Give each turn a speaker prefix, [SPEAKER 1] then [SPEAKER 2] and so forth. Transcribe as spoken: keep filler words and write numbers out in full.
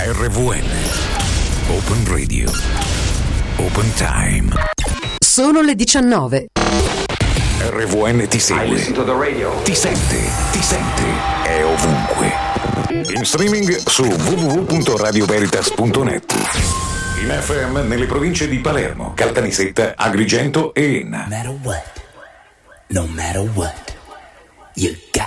[SPEAKER 1] R V N Open Radio Open Time.
[SPEAKER 2] Sono le diciannove.
[SPEAKER 1] R V N ti segue, ti sente, ti sente, è ovunque. In streaming su w w w punto radio veritas punto net. In F M nelle province di Palermo, Caltanissetta, Agrigento e Enna.
[SPEAKER 3] No matter what, no matter what, you got